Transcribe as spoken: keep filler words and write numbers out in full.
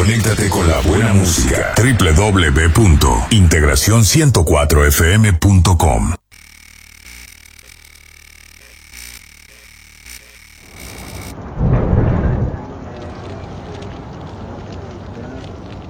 Conéctate con la buena música. doble u doble u doble u punto integración ciento cuatro f m punto com